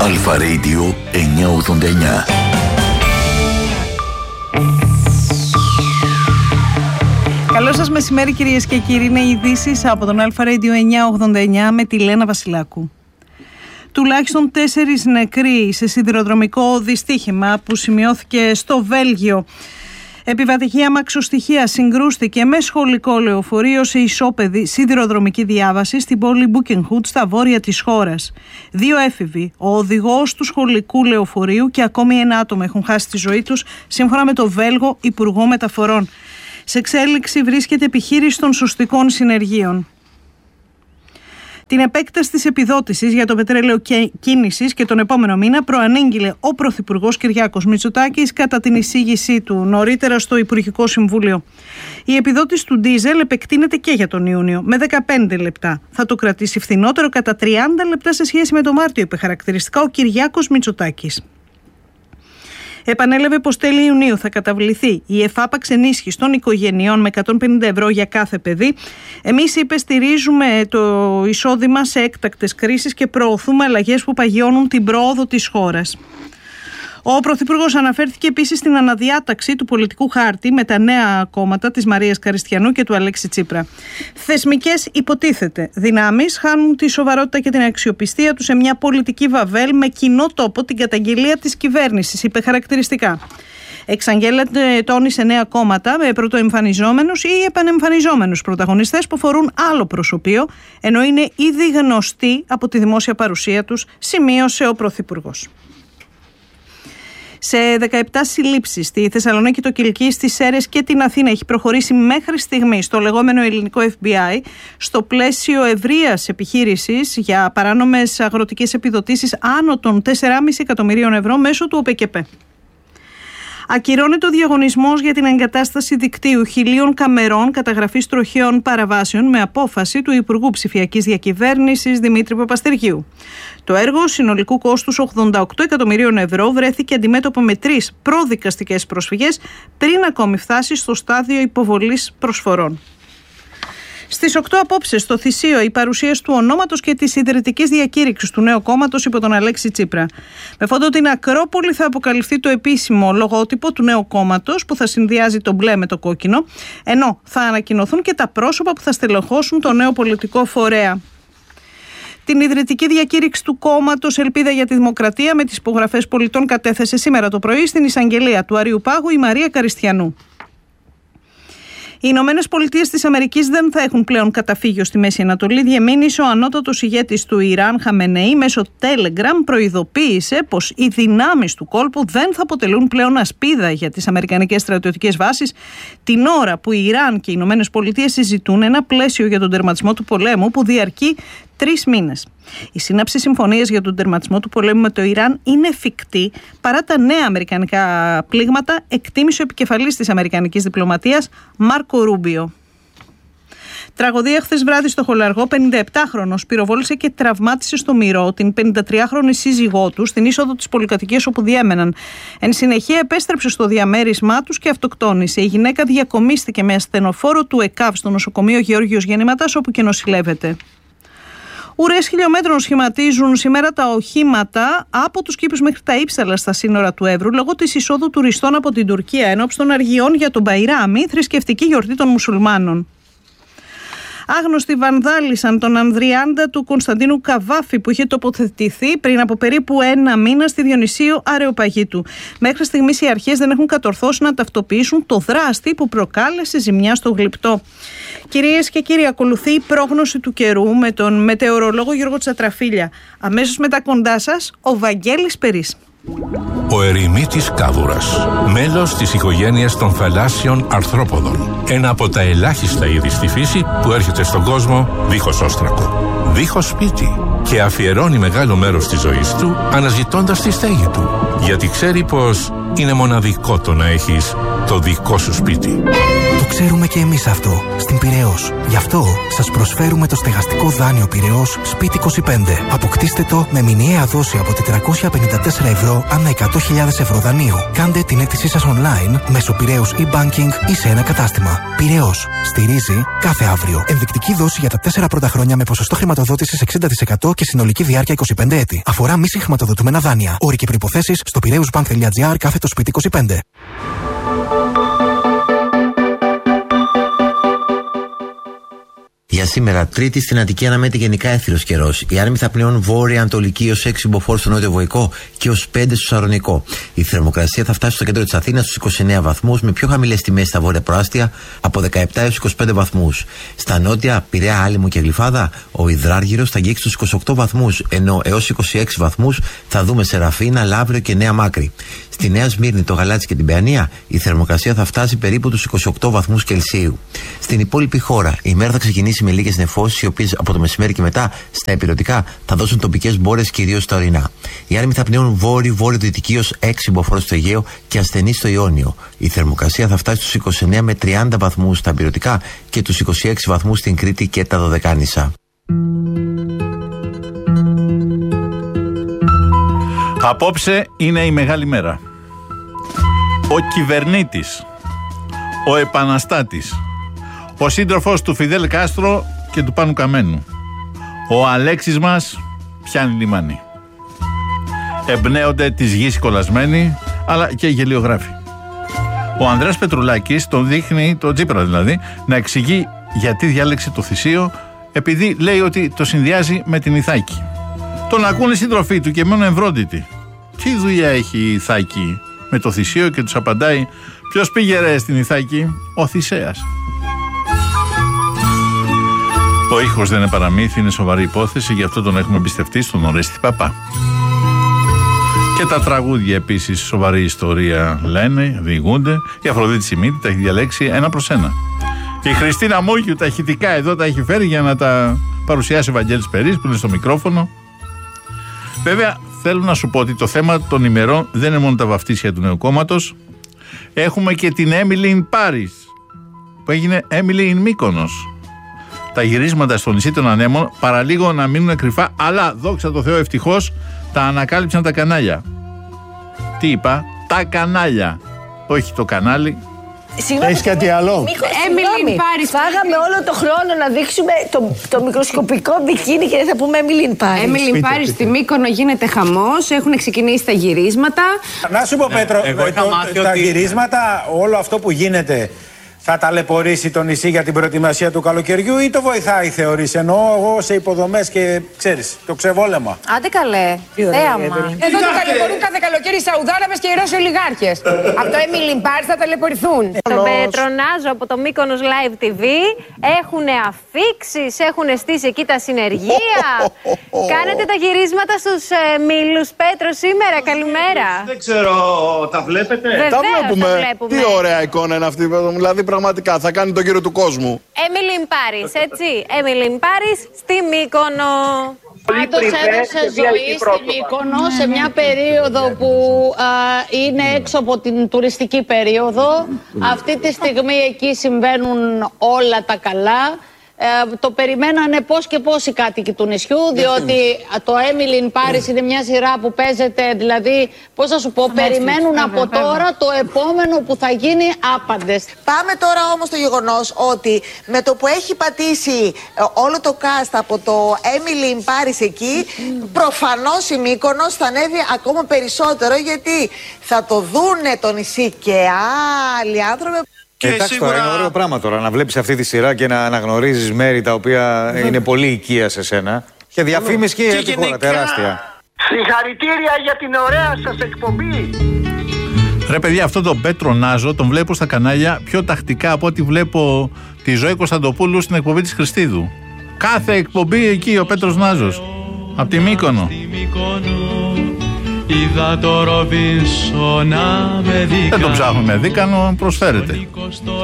Αλφα Radio 989. Καλό σας μεσημέρι κυρίες και κύριοι, είναι οι ειδήσεις από τον Αλφα Radio 989 με τη Λένα Βασιλάκου. Τουλάχιστον 4 νεκροί σε σιδηροδρομικό δυστύχημα που σημειώθηκε στο Βέλγιο. Επιβατική αμαξοστοιχεία συγκρούστηκε με σχολικό λεωφορείο σε ισόπεδη σιδηροδρομική διάβαση στην πόλη Μπούκενχουτ στα βόρεια της χώρας. 2 έφηβοι, ο οδηγός του σχολικού λεωφορείου και ακόμη ένα άτομο έχουν χάσει τη ζωή τους, σύμφωνα με το Βέλγο Υπουργό Μεταφορών. Σε εξέλιξη βρίσκεται επιχείρηση των σωστικών συνεργείων. Την επέκταση της επιδότησης για το πετρέλαιο κίνησης και τον επόμενο μήνα προανήγγειλε ο Πρωθυπουργός Κυριάκος Μητσοτάκης κατά την εισήγησή του νωρίτερα στο Υπουργικό Συμβούλιο. Η επιδότηση του ντίζελ επεκτείνεται και για τον Ιούνιο με 15 λεπτά. Θα το κρατήσει φθηνότερο κατά 30 λεπτά σε σχέση με τον Μάρτιο, είπε χαρακτηριστικά ο Κυριάκος Μητσοτάκης. Επανέλαβε πως τέλη Ιουνίου θα καταβληθεί η εφάπαξ ενίσχυση των οικογενειών με 150 ευρώ για κάθε παιδί. Εμείς, είπε, στηρίζουμε το εισόδημα σε έκτακτες κρίσεις και προωθούμε αλλαγές που παγιώνουν την πρόοδο της χώρας. Ο Πρωθυπουργός αναφέρθηκε επίσης στην αναδιάταξη του πολιτικού χάρτη με τα νέα κόμματα της Μαρίας Καριστιανού και του Αλέξη Τσίπρα. Θεσμικές, υποτίθεται, δυνάμεις χάνουν τη σοβαρότητα και την αξιοπιστία τους σε μια πολιτική βαβέλ με κοινό τόπο την καταγγελία της κυβέρνησης, είπε χαρακτηριστικά. Εξαγγέλλεται, τόνισε, νέα κόμματα με πρωτοεμφανιζόμενους ή επανεμφανιζόμενους πρωταγωνιστές που φορούν άλλο προσωπείο, ενώ είναι ήδη γνωστοί από τη δημόσια παρουσία τους, σημείωσε ο Πρωθυπουργός. Σε 17 συλλήψεις στη Θεσσαλονίκη, το Κιλκί, στις Σέρρες και την Αθήνα έχει προχωρήσει μέχρι στιγμής το λεγόμενο ελληνικό FBI στο πλαίσιο ευρείας επιχείρησης για παράνομες αγροτικές επιδοτήσεις άνω των 4,5 εκατομμυρίων ευρώ μέσω του ΟΠΕΚΕΠΕ. Ακυρώνεται ο διαγωνισμός για την εγκατάσταση δικτύου 1.000 καμερών καταγραφής τροχαίων παραβάσεων με απόφαση του Υπουργού Ψηφιακής Διακυβέρνησης Δημήτρη Παπαστεργίου. Το έργο συνολικού κόστους 88 εκατομμυρίων ευρώ βρέθηκε αντιμέτωπο με 3 προδικαστικές προσφυγές πριν ακόμη φτάσει στο στάδιο υποβολής προσφορών. Στις 8 απόψε στο Θησείο η παρουσίαση του ονόματος και της ιδρυτικής διακήρυξης του νέου κόμματος υπό τον Αλέξη Τσίπρα. Με φόντο την Ακρόπολη θα αποκαλυφθεί το επίσημο λογότυπο του νέου κόμματος που θα συνδυάζει το μπλε με το κόκκινο, ενώ θα ανακοινωθούν και τα πρόσωπα που θα στελεχώσουν το νέο πολιτικό φορέα. Την ιδρυτική διακήρυξη του κόμματος Ελπίδα για τη Δημοκρατία με τις υπογραφές πολιτών κατέθεσε σήμερα το πρωί στην εισαγγελία του Αριού Πάγου η Μαρία Καριστιανού. Οι Ηνωμένες Πολιτείες της Αμερικής δεν θα έχουν πλέον καταφύγιο στη Μέση Ανατολή, διεμήνυσε ο ανώτατος ηγέτης του Ιράν, Χαμενεή, μέσω Telegram προειδοποίησε πως οι δυνάμεις του κόλπου δεν θα αποτελούν πλέον ασπίδα για τις αμερικανικές στρατιωτικές βάσεις, την ώρα που η Ιράν και οι Ηνωμένες Πολιτείες συζητούν ένα πλαίσιο για τον τερματισμό του πολέμου που διαρκεί 3 μήνες. Η σύναψη συμφωνίας για τον τερματισμό του πολέμου με το Ιράν είναι εφικτή παρά τα νέα αμερικανικά πλήγματα, εκτίμησε ο επικεφαλής της αμερικανικής διπλωματίας Μάρκο Ρούμπιο. Τραγωδία χθες βράδυ στο Χολαργό, 57χρονος πυροβόλησε και τραυμάτισε στο μυρό την 53χρονη σύζυγό του στην είσοδο της πολυκατοικίας όπου διέμεναν. Εν συνεχεία επέστρεψε στο διαμέρισμά τους και αυτοκτόνησε. Η γυναίκα διακομίστηκε με ασθενοφόρο του ΕΚΑΒ στο νοσοκομείο Γεώργιος Γεννηματάς όπου και νοσηλεύεται. Ουρές χιλιόμετρων σχηματίζουν σήμερα τα οχήματα από τους Κήπους μέχρι τα Ήψαλα στα σύνορα του Εύρου λόγω της εισόδου τουριστών από την Τουρκία ενόψει των αργιών για τον Μπαϊράμι, θρησκευτική γιορτή των μουσουλμάνων. Άγνωστοι βανδάλισαν τον Ανδριάντα του Κωνσταντίνου Καβάφη που είχε τοποθετηθεί πριν από περίπου 1 μήνα στη Διονυσίου Αρεοπαγίτου. Μέχρι στιγμής οι αρχές δεν έχουν κατορθώσει να ταυτοποιήσουν το δράστη που προκάλεσε ζημιά στο γλυπτό. Κυρίες και κύριοι, ακολουθεί η πρόγνωση του καιρού με τον μετεωρολόγο Γιώργο Τσατραφίλια. Αμέσως μετά κοντά σας ο Βαγγέλης Περής. Ο ερημίτης κάβουρας, μέλος της οικογένειας των θαλάσσιων αρθρόποδων. Ένα από τα ελάχιστα είδη στη φύση που έρχεται στον κόσμο δίχως όστρακο, δίχως σπίτι και αφιερώνει μεγάλο μέρος της ζωής του αναζητώντας τη στέγη του. Γιατί ξέρει πως είναι μοναδικό το να έχεις το δικό σου σπίτι. ξέρουμε και εμείς αυτό στην Πειραιώς. Γι' αυτό σας προσφέρουμε το στεγαστικό δάνειο Πειραιώς Σπίτι 25. Αποκτήστε το με μηνιαία δόση από 454 ευρώ ανά 100.000 ευρώ δανείου. Κάντε την αίτησή σας online μέσω Πειραιώς e-banking ή σε ένα κατάστημα. Πειραιώς. Στηρίζει κάθε αύριο. Ενδεικτική δόση για τα 4 πρώτα χρόνια με ποσοστό χρηματοδότησης 60% και συνολική διάρκεια 25 έτη. Αφορά μη συγχρηματοδοτούμενα δάνεια. Όροι και προϋποθέσεις στο piraeusbank.gr/Σπίτι 25. Για σήμερα, Τρίτη στην Αττική αναμένεται γενικά έθριος καιρός. Οι άνεμοι θα πνέουν βόρεια-ανατολική ως 6 μποφόρ στο νότιο-βοϊκό και ως 5 στο Σαρονικό. Η θερμοκρασία θα φτάσει στο κέντρο της Αθήνας στους 29 βαθμούς, με πιο χαμηλές τιμές στα βόρεια προάστια από 17 έως 25 βαθμούς. Στα νότια, Πειραιά, Άλυμο και Γλυφάδα, ο υδράργυρος θα αγγίξει τους 28 βαθμούς, ενώ έως 26 βαθμούς θα δούμε Σεραφίνα, Λαύριο και Νέα Μάκρη. Στη Νέα Σμύρνη, το Γαλάτσι και την Παιανία, η θερμοκρασία θα φτάσει περίπου τους 28 βαθμούς Κελσίου. Στην υπόλοιπη χώρα, η μέρα θα ξεκινήσει με λίγες νεφώσεις, οι οποίες από το μεσημέρι και μετά στα ηπειρωτικά θα δώσουν τοπικές μπόρες, κυρίως στα ορεινά. Οι άνεμοι θα πνέουν βόρειο-βορειοδυτική ως 6 μποφόρ στο Αιγαίο και ασθενή στο Ιόνιο. Η θερμοκρασία θα φτάσει στους 29 με 30 βαθμούς στα ηπειρωτικά και τους 26 βαθμούς στην Κρήτη και τα Δωδεκάνησα. Απόψε είναι η μεγάλη μέρα. Ο κυβερνήτης, ο επαναστάτης, ο σύντροφος του Φιδέλ Κάστρο και του Πάνου Καμένου, ο Αλέξης μας πιάνει λιμάνι. Εμπνέονται της γης κολλασμένοι, αλλά και οι γελιογράφοι. Ο Ανδρέας Πετρουλάκης τον δείχνει, τον Τσίπρα δηλαδή, να εξηγεί γιατί διάλεξε το Θησίο, επειδή λέει ότι το συνδυάζει με την Ιθάκη. Τον ακούνε οι σύντροφοί του και μένουν ευρώντιτοι. Τι δουλειά έχει η Ιθάκη με το Θησίο, και τους απαντάει: ποιος πήγε ρε στην Ιθάκη? Ο Θησέας. Ο ήχος δεν είναι παραμύθι, είναι σοβαρή υπόθεση, γι' αυτό τον έχουμε εμπιστευτεί στον Ορέστη Παπά. Και τα τραγούδια επίσης σοβαρή ιστορία λένε, διηγούνται. Η Αφροδίτη Σιμίτη τα έχει διαλέξει ένα προς ένα. Και η Χριστίνα Μούγιου τα ηχητικά εδώ τα έχει φέρει για να τα παρουσιάσει ο Βαγγέλης Περής που είναι στο μικρόφωνο. Βέβαια, θέλω να σου πω ότι το θέμα των ημερών δεν είναι μόνο τα βαφτίσια του νέου κόμματος. Έχουμε και την Emily in Paris, που έγινε Emily in Μύκονος. Τα γυρίσματα στο νησί των Ανέμων παραλίγο να μείνουν κρυφά, αλλά δόξα τω Θεώ ευτυχώς τα ανακάλυψαν τα κανάλια. Τι είπα? Τα κανάλια. Όχι το κανάλι. Έχεις κάτι άλλο? Emily in Paris. Φάγαμε όλο το χρόνο να δείξουμε το μικροσκοπικό μπικίνι και δεν θα πούμε Emily in Paris. Emily in Paris στη Μύκονο γίνεται χαμός, έχουν ξεκινήσει τα γυρίσματα. Να σου πω, Πέτρο, τα γυρίσματα, όλο αυτό που γίνεται, θα ταλαιπωρήσει το νησί για την προετοιμασία του καλοκαιριού ή το βοηθάει, θεωρείς? Εννοώ εγώ σε υποδομές και ξέρεις, το ξεβόλεμα. Άντε καλέ. Θέαμα. Εδώ το ταλαιπωρούν κάθε καλοκαίρι οι Σαουδάραβες και οι Ρώσοι ολιγάρχες. Από το Emily in Paris θα ταλαιπωρηθούν. Τον Πετρονάζο από το Μύκονος Live TV έχουν αφίξεις, έχουν στήσει εκεί τα συνεργεία. Κάνετε τα γυρίσματα στους Μήλους, Πέτρο, σήμερα. Καλημέρα. Δεν ξέρω, τα βλέπετε? Βεβαίως, τα βλέπουμε. Τι ωραία εικόνα είναι αυτή, δηλαδή πραγματικά θα κάνει τον γύρο του κόσμου. Emily in Paris, έτσι. Emily in Paris στη Μύκονο. Πάντως έδωσε ζωή στη Μύκονο σε μια περίοδο που είναι έξω από την τουριστική περίοδο. Αυτή τη στιγμή εκεί συμβαίνουν όλα τα καλά. Το περιμένανε πώς και πώς οι κάτοικοι του νησιού, διότι το Emily in Paris είναι μια σειρά που παίζεται, δηλαδή, πώς θα σου πω, περιμένουν από τώρα το επόμενο που θα γίνει άπαντες. Πάμε τώρα όμως στο γεγονός ότι με το που έχει πατήσει όλο το cast από το Emily in Paris εκεί, προφανώς η Μύκονος θα ανέβει ακόμα περισσότερο, γιατί θα το δούνε το νησί και άλλοι άνθρωποι. Εντάξει, σίγουρα... είναι ωραίο πράγμα τώρα να βλέπεις αυτή τη σειρά και να αναγνωρίζεις μέρη τα οποία είναι πολύ οικία σε σένα. Και διαφήμιση και για τη χώρα, τεράστια. Συγχαρητήρια για την ωραία σας εκπομπή. Ρε παιδιά, αυτό τον Πέτρο Νάζο τον βλέπω στα κανάλια πιο τακτικά από ό,τι βλέπω τη Ζωή Κωνσταντοπούλου στην εκπομπή της Χριστίδου. Κάθε εκπομπή εκεί ο Πέτρος Νάζος. Από τη Μύκονο. Είδα το Ροβίνσονα με δίκανο. Δεν τον ψάχνουμε με δίκανο, προσφέρεται.